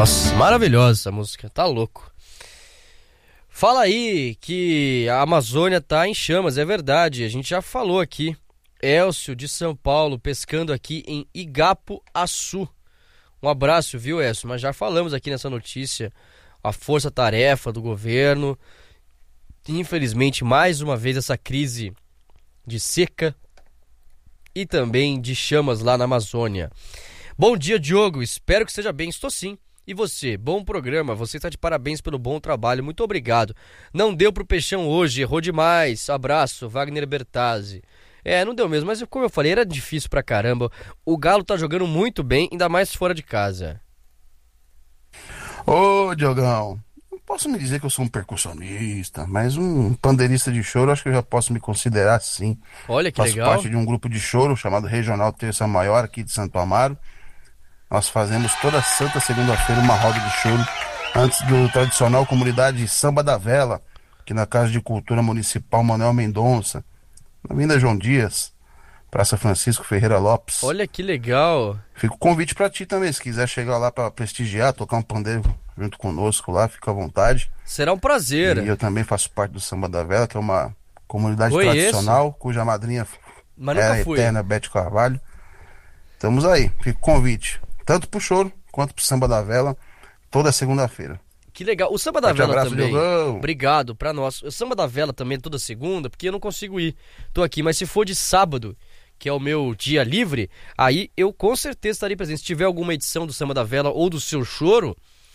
Nossa, maravilhosa essa música, tá louco. Fala aí que a Amazônia tá em chamas, é verdade, a gente já falou aqui. Elcio de São Paulo pescando aqui em Igapuaçu. Um abraço, viu, Elcio? Mas já falamos aqui nessa notícia a força-tarefa do governo. Infelizmente, mais uma vez essa crise de seca e também de chamas lá na Amazônia. Bom dia, Diogo, espero que esteja bem, estou sim. E você, bom programa, você está de parabéns pelo bom trabalho, muito obrigado. Não deu pro Peixão hoje, errou demais, abraço, Wagner Bertazzi. Não deu mesmo, mas como eu falei, era difícil pra caramba. O Galo tá jogando muito bem, ainda mais fora de casa. Ô, Diogão, não posso me dizer que eu sou um percussionista, mas um pandeirista de choro, acho que eu já posso me considerar assim. Olha que Faço legal. parte de um grupo de choro chamado Regional Terça Maior aqui de Santo Amaro. Nós fazemos toda santa segunda-feira uma roda de choro antes do tradicional comunidade Samba da Vela, aqui na Casa de Cultura Municipal Manuel Mendonça, na Avenida João Dias, Praça Francisco Ferreira Lopes. Olha que legal. Fica o convite pra ti também, se quiser chegar lá pra prestigiar, tocar um pandeiro junto conosco lá, fica à vontade. Será um E prazer. eu também faço parte do Samba da Vela, que é uma comunidade Conheço, tradicional, cuja madrinha mas é nunca a fui. eterna Bete Carvalho. Estamos aí, fica o convite, tanto pro choro quanto pro Samba da Vela, toda segunda-feira. Que legal. O Samba da Forte Vela abraço, também. Diogão. Obrigado pra nós. O Samba da Vela também toda segunda, porque eu não consigo ir. Tô aqui, mas se for de sábado, que é o meu dia livre, aí eu com certeza estarei presente. Se tiver alguma edição do Samba da Vela ou do seu choro,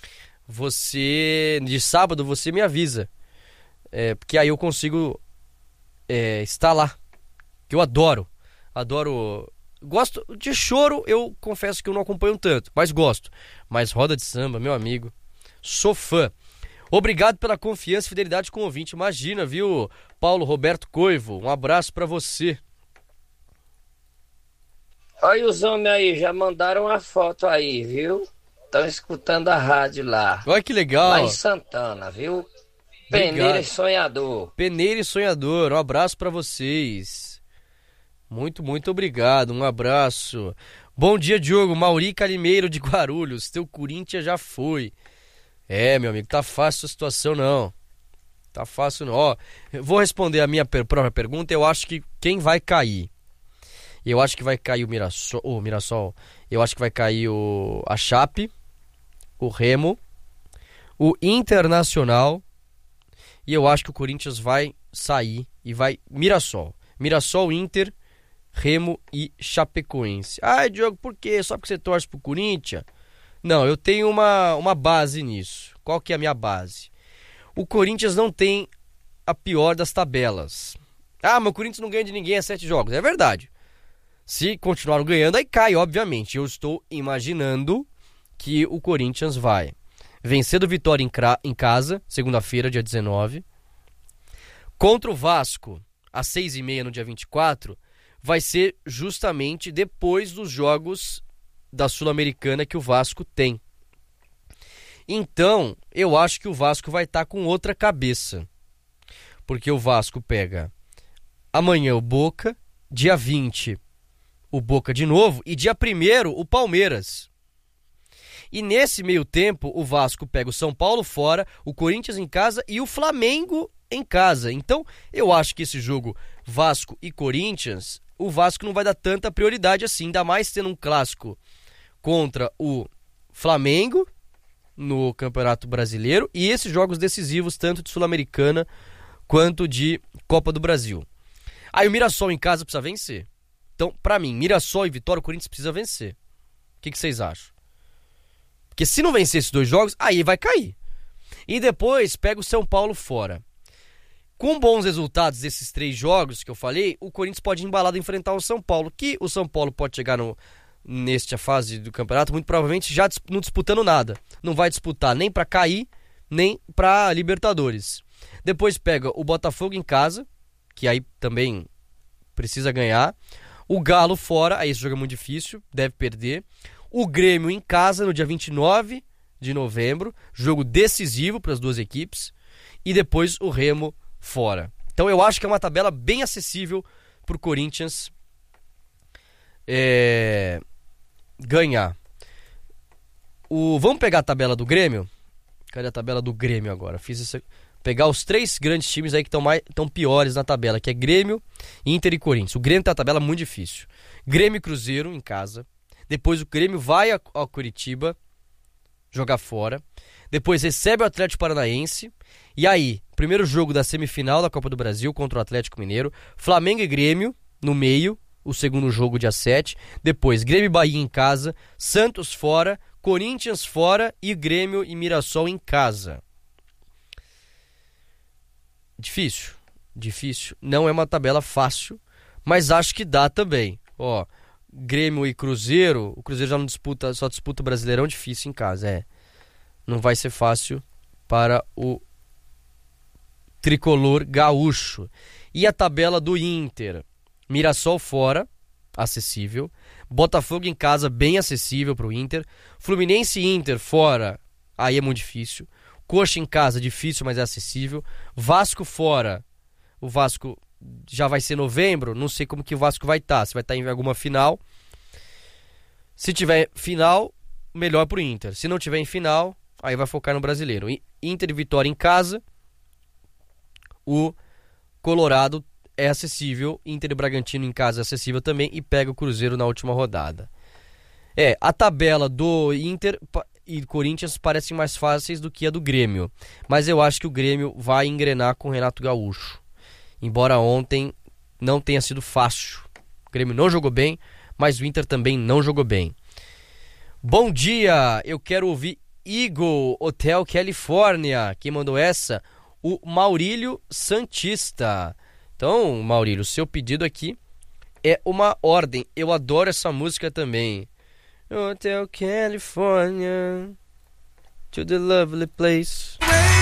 de sábado, você me avisa. Porque aí eu consigo estar lá. Que eu adoro. Gosto de choro, eu confesso que eu não acompanho tanto, mas gosto. Mas roda de samba, meu amigo, sou fã. Obrigado pela confiança e fidelidade com o ouvinte. Imagina, viu, Paulo Roberto Coivo? Um abraço pra você. Olha os homens aí, já mandaram a foto aí, viu? Estão escutando a rádio lá. Olha que Lá legal. em Santana, viu? Obrigado. Peneira e Sonhador. Peneira e Sonhador, um abraço pra vocês. Muito, muito obrigado, um abraço. Bom dia, Diogo. Mauri Calimeiro de Guarulhos. Teu Corinthians já foi. Meu amigo, tá fácil a situação não. Tá fácil não. Ó, eu vou responder a minha própria pergunta. Eu acho que quem vai cair? Eu acho que vai cair o Mirassol. Eu acho que vai cair a Chape, o Remo, o Internacional. E eu acho que o Corinthians vai sair e vai Mirassol, Inter, Remo e Chapecoense. Ai, Diogo, por quê? Só porque você torce pro Corinthians? Não, eu tenho uma base nisso. Qual que é a minha base? O Corinthians não tem a pior das tabelas. Ah, mas o Corinthians não ganha de ninguém há 7 jogos. É verdade. Se continuar ganhando, aí cai, obviamente. Eu estou imaginando que o Corinthians vai vencer do Vitória em casa, segunda-feira, dia 19. Contra o Vasco, às 6h30 no dia 24, vai ser justamente depois dos jogos da Sul-Americana que o Vasco tem. Então, eu acho que o Vasco vai estar com outra cabeça. Porque o Vasco pega amanhã o Boca, dia 20 o Boca de novo e dia 1º o Palmeiras. E nesse meio tempo o Vasco pega o São Paulo fora, o Corinthians em casa e o Flamengo em casa. Então, eu acho que esse jogo Vasco e Corinthians, o Vasco não vai dar tanta prioridade assim, ainda mais tendo um clássico contra o Flamengo no Campeonato Brasileiro e esses jogos decisivos tanto de Sul-Americana quanto de Copa do Brasil. Aí o Mirassol em casa precisa vencer. Então, pra mim, Mirassol e Vitória, o Corinthians precisa vencer. O que vocês acham? Porque se não vencer esses 2 jogos, aí vai cair. E depois pega o São Paulo fora. Com bons resultados desses 3 jogos que eu falei, o Corinthians pode ir embalado enfrentar o São Paulo, que o São Paulo pode chegar nesta fase do campeonato, muito provavelmente já não disputando nada. Não vai disputar nem pra cair, nem pra Libertadores. Depois pega o Botafogo em casa, que aí também precisa ganhar. O Galo fora, aí esse jogo é muito difícil, deve perder. O Grêmio em casa no dia 29 de novembro, jogo decisivo para as 2 equipes. E depois o Remo fora. Então eu acho que é uma tabela bem acessível para o Corinthians ganhar. Vamos pegar a tabela do Grêmio? Cadê a tabela do Grêmio agora? Fiz isso. Pegar os 3 grandes times aí que estão piores na tabela, que é Grêmio, Inter e Corinthians. O Grêmio tem uma tabela muito difícil. Grêmio e Cruzeiro em casa. Depois o Grêmio vai ao Curitiba jogar fora. Depois recebe o Atlético Paranaense. E aí, primeiro jogo da semifinal da Copa do Brasil contra o Atlético Mineiro. Flamengo e Grêmio no meio, o segundo jogo dia 7. Depois Grêmio e Bahia em casa. Santos fora, Corinthians fora e Grêmio e Mirassol em casa. Difícil. Não é uma tabela fácil, mas acho que dá também. Ó, Grêmio e Cruzeiro, o Cruzeiro já não disputa, só disputa o Brasileirão, difícil em casa, Não vai ser fácil para o tricolor gaúcho. E a tabela do Inter? Mirassol fora, acessível. Botafogo em casa, bem acessível para o Inter. Fluminense e Inter fora, aí é muito difícil. Coxa em casa, difícil, mas é acessível. Vasco fora. O Vasco já vai ser novembro. Não sei como que o Vasco vai estar. Se vai estar em alguma final. Se tiver final, melhor pro Inter. Se não tiver em final, aí vai focar no brasileiro. Inter e Vitória em casa. O Colorado é acessível. Inter e Bragantino em casa é acessível também. E pega o Cruzeiro na última rodada. A tabela do Inter e Corinthians parecem mais fáceis do que a do Grêmio. Mas eu acho que o Grêmio vai engrenar com o Renato Gaúcho. Embora ontem não tenha sido fácil. O Grêmio não jogou bem, mas o Inter também não jogou bem. Bom dia, eu quero ouvir Eagle Hotel California. Quem mandou essa? O Maurílio Santista. Então, Maurílio, seu pedido aqui é uma ordem. Eu adoro essa música também. Hotel California, to the lovely place.